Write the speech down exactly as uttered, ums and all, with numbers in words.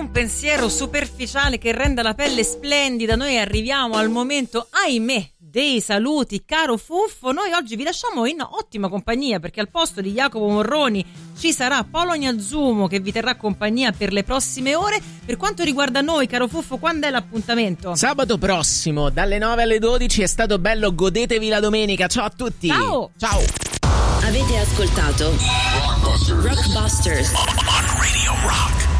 un pensiero superficiale che renda la pelle splendida, noi arriviamo al momento, ahimè, dei saluti. Caro Fuffo, noi oggi vi lasciamo in ottima compagnia, perché al posto di Jacopo Morroni ci sarà Paolo Gnazumo che vi terrà compagnia per le prossime ore. Per quanto riguarda noi, caro Fuffo, quando è l'appuntamento? Sabato prossimo dalle nove alle dodici. È stato bello, godetevi la domenica. Ciao a tutti. Ciao. Ciao. Avete ascoltato Rockbusters, Rockbusters. On Radio Rock.